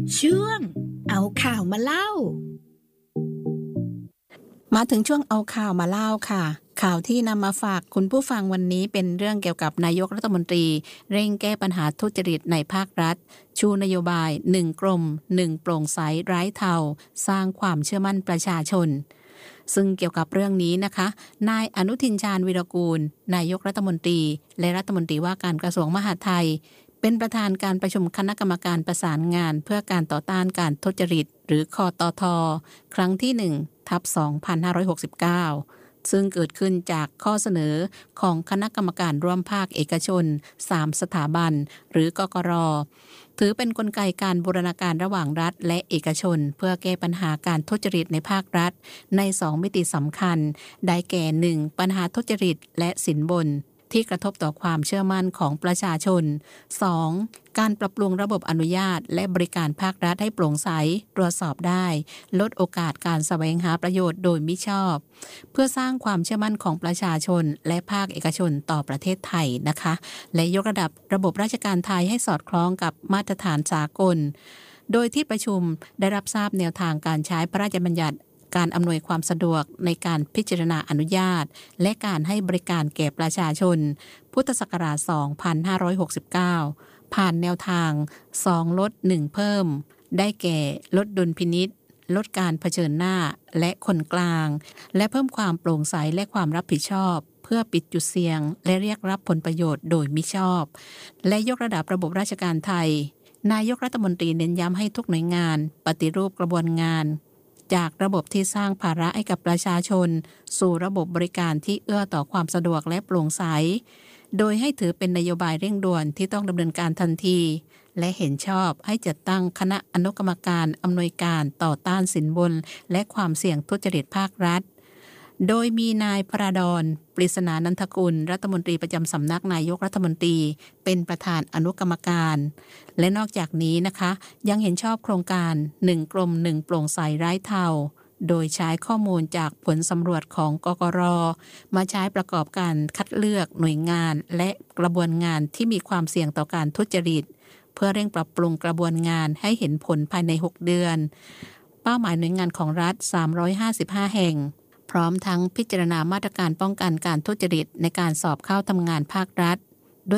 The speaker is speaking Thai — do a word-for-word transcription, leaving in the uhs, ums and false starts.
ช่วงเอาข่าวมาเล่ามาถึงช่วงเอาข่าวมาเล่าค่ะข่าวที่นำมาฝากคุณผู้ฟังวันนี้เป็นเรื่องเกี่ยวกับนายกรัฐมนตรีเร่งแก้ปัญหาทุจริตในภาครัฐชูนโยบายหนึ่งกรมหนึ่งโปร่งใสไร้เทาสร้างความเชื่อมั่นประชาชนซึ่งเกี่ยวกับเรื่องนี้นะคะนายอนุทินชาญวีรกูลนายกรัฐมนตรีและรัฐมนตรีว่าการกระทรวงมหาดไทยเป็นประธานการประชุมคณะกรรมการประสานงานเพื่อการต่อต้านการทุจริตหรือคตท.ครั้งที่หนึ่งทับสองพันห้าร้อยหกสิบเก้าซึ่งเกิดขึ้นจากข้อเสนอของคณะกรรมการร่วมภาคเอกชนสามสถาบันหรือกกร.ถือเป็นกลไกการบูรณาการระหว่างรัฐและเอกชนเพื่อแก้ปัญหาการทุจริตในภาครัฐในสองมิติสำคัญได้แก่ หนึ่ง ปัญหาทุจริตและสินบนที่กระทบต่อความเชื่อมั่นของประชาชน สอง การปรับปรุงระบบอนุญาตและบริการภาครัฐให้โปร่งใสตรวจสอบได้ลดโอกาสการแสวงหาประโยชน์โดยมิชอบเพื่อสร้างความเชื่อมั่นของประชาชนและภาคเอกชนต่อประเทศไทยนะคะและยกระดับระบบราชการไทยให้สอดคล้องกับมาตรฐานสากลโดยที่ประชุมได้รับทราบแนวทางการใช้พระราชบัญญัติการอำนวยความสะดวกในการพิจารณาอนุญาตและการให้บริการแก่ประชาชนพุทธศักราช สองพันห้าร้อยหกสิบเก้า ผ่านแนวทางสองลดหนึ่งเพิ่มได้แก่ลดดุลพินิจลดการเผชิญหน้าและคนกลางและเพิ่มความโปร่งใสและความรับผิดชอบเพื่อปิดจุดเสี่ยงและเรียกรับผลประโยชน์โดยมิชอบและยกระดับระบบราชการไทยนายกรัฐมนตรีเน้นย้ำให้ทุกหน่วยงานปฏิรูปกระบวนงานจากระบบที่สร้างภาระให้กับประชาชนสู่ระบบบริการที่เอื้อต่อความสะดวกและโปร่งใสโดยให้ถือเป็นนโยบายเร่งด่วนที่ต้องดำเนินการทันทีและเห็นชอบให้จัดตั้งคณะอนุกรรมการอำนวยการต่อต้านสินบนและความเสี่ยงทุจริตภาครัฐโดยมีนายพระดอนปริศนานันทกุลรัฐมนตรีประจำสำนักนายกรัฐมนตรีเป็นประธานอนุกรรมการและนอกจากนี้นะคะยังเห็นชอบโครงการหนึ่งกรมหนึ่งโปร่งใสไร้เทาโดยใช้ข้อมูลจากผลสำรวจของกกร.มาใช้ประกอบการคัดเลือกหน่วยงานและกระบวนงานที่มีความเสี่ยงต่อการทุจริตเพื่อเร่งปรับปรุงกระบวนงานให้เห็นผลภายในหกเดือนเป้าหมายหน่วยงานของรัฐสามร้อยห้าสิบห้าแห่งพร้อมทั้งพิจารณามาตรการป้องกันการทุจริตในการสอบเข้าทำงานภาครัฐ